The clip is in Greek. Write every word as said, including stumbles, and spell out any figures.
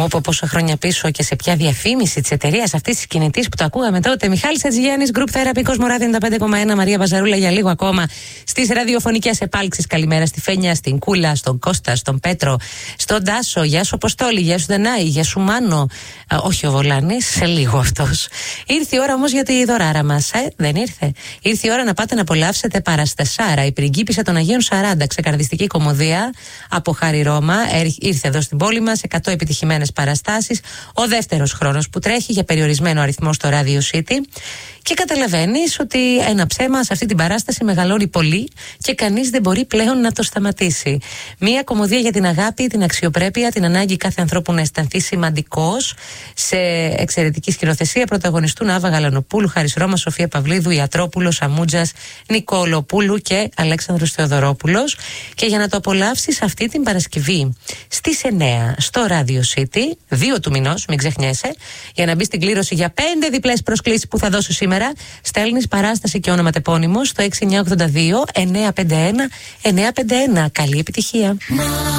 Όπου πόσα χρόνια πίσω και σε ποια διαφήμιση της εταιρείας αυτής της κινητής που το ακούγαμε τότε. Μιχάλης Ατζηγιάννης, Group Therapy, Κόσμο Ράδιο ενενήντα πέντε κόμμα ένα, Μαρία Βαζαρούλα για λίγο ακόμα στις ραδιοφωνικές επάλξεις. Καλημέρα στη Φένια, στην Κούλα, στον Κώστα, στον Πέτρο, στον Τάσο. Γεια σου Αποστόλη, γεια σου Δενάη, γεια σου Μάνο. Α, όχι ο Βολάνης, σε λίγο αυτός. Ήρθε η ώρα όμως για τη δωράρα μας, ε, δεν ήρθε. Ήρθε η ώρα να πάτε να απολαύσετε Παραστεσάρα, η πριγκίπισσα των Αγίων σαράντα, ξεκαρδιστική κομμωδία από Χάρη Ρώμα. Ήρθε εδώ στην πόλη μας, εκατό επιτυχημένες παραστάσεις. Ο δεύτερος χρόνος που τρέχει για περιορισμένο αριθμό στο Radio City. Και καταλαβαίνεις ότι ένα ψέμα σε αυτή την παράσταση μεγαλώνει πολύ και κανείς δεν μπορεί πλέον να το σταματήσει. Μία κομμωδία για την αγάπη, την αξιοπρέπεια, την ανάγκη κάθε ανθρώπου να αισθανθεί σημαντικός. Σε εξαιρετική σκηνοθεσία πρωταγωνιστούν Άβα Γαλανοπούλου, Χάρης Ρώμα, Σοφία Παυλίδου, Ιατρόπουλος, Αμούτζας, Νικόλοπούλου και Αλέξανδρος Θεοδωρόπουλος. Και για να το απολαύσεις αυτή την Παρασκευή στις εννέα στο Radio City, δύο του μηνός, μην ξεχνιέσαι, για να μπει στην κλήρωση για πέντε διπλές προσκλήσεις που θα δώσω σήμερα. Στέλνεις παράσταση και όνομα τεπώνυμο στο έξι εννιά οκτώ δύο εννιά πέντε ένα εννιά πέντε ένα. Καλή επιτυχία.